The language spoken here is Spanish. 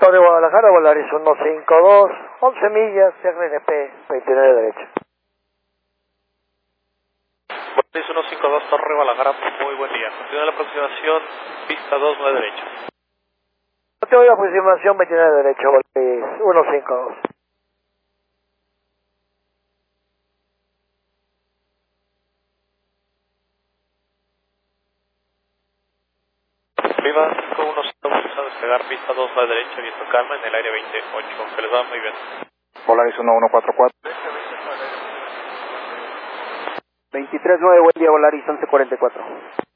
de Guadalajara, Volaris 152, 11 millas, RNP, 29 derecha. Volaris 152, Torre Guadalajara, muy buen día. Continúa la aproximación, pista 2, 9 derecha. No te voy a aproximación 29 derecha, Volaris 152. Viva 510, vamos a despegar pista 2, 9 derecha, viento calma en el aire 28, que les va muy bien. Volaris 1144. 23-9, buen día, Volaris 1144.